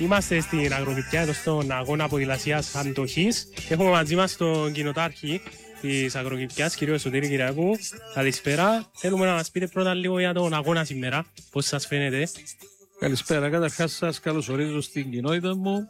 Είμαστε στην Αγροκηπιά, εδώ στον αγώνα ποδηλασίας αντοχής. Έχουμε μαζί μας τον κοινοτάρχη της Αγροκηπιάς, κύριο Εσωτήρη Κυριακού. Καλησπέρα. Θέλουμε να μας πείτε πρώτα λίγο για τον αγώνα σήμερα, πώς σας φαίνεται. Καλησπέρα. Καταρχάς σας καλωσορίζω στην κοινότητα μου.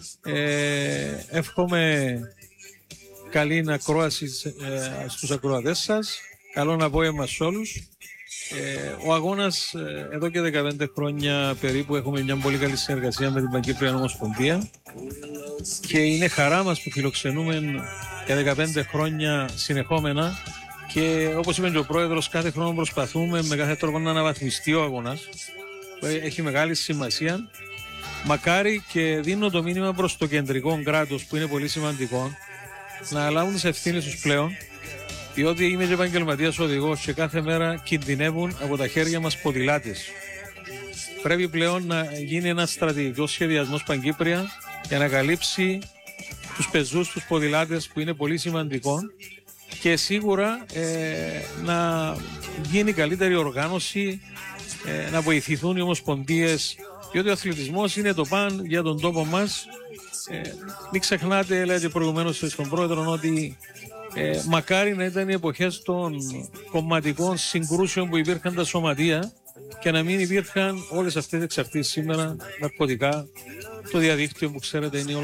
Εύχομαι καλή ακρόαση στους ακροατές σας. Καλό απόγευμα σε όλους. Ο αγώνας εδώ και 15 χρόνια περίπου έχουμε μια πολύ καλή συνεργασία με την Παγκύπρια Ομοσπονδία και είναι χαρά μας που φιλοξενούμε για 15 χρόνια συνεχόμενα και όπως είπε και ο Πρόεδρος, κάθε χρόνο προσπαθούμε με κάθε τρόπο να αναβαθμιστεί ο αγώνας. Έχει μεγάλη σημασία. Μακάρι και δίνω το μήνυμα προς το κεντρικό κράτος που είναι πολύ σημαντικό να λάβουν τις ευθύνες τους πλέον, διότι είμαι και επαγγελματίας οδηγός και κάθε μέρα κινδυνεύουν από τα χέρια μας ποδηλάτες. Πρέπει πλέον να γίνει ένας στρατηγικός σχεδιασμός Παγκύπρια για να καλύψει τους πεζούς, τους ποδηλάτες που είναι πολύ σημαντικό και σίγουρα να γίνει καλύτερη οργάνωση, να βοηθηθούν οι ομοσπονδίες, διότι ο αθλητισμός είναι το παν για τον τόπο μας. Μην ξεχνάτε, λέγατε προηγουμένως στον Πρόεδρο, ότι μακάρι να ήταν οι εποχές των κομματικών συγκρούσεων που υπήρχαν τα σωματεία και να μην υπήρχαν όλες αυτές τις εξαρτήσεις σήμερα, ναρκωτικά, το διαδίκτυο που ξέρετε είναι